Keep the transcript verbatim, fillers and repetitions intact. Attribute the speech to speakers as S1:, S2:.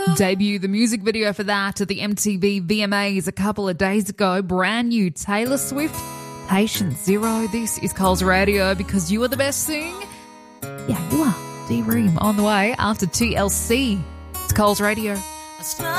S1: Debut the music video for that at the M T V V M As a couple of days ago. Brand new Taylor Swift, Patient Zero. This is Coles Radio because you are the best thing. Yeah, you are. D-Ream on the way after T L C. It's Coles Radio.